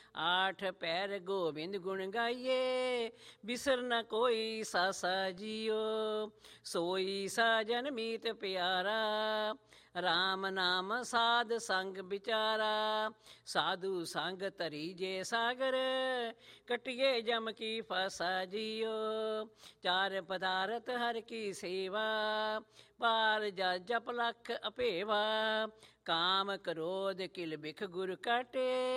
आठ पैर गोविंद गुण गाइए, बिसर न कोई सासा जियो। सोई साजन मीत प्यारा, राम नाम साध संग बिचारा। साधु संग तरी जे सागर, कटिए जम की फासा जियो। चार पदारथ हर की सेवा, पार जप लख अपेवा। काम क्रोध किल बिख गुर काटे,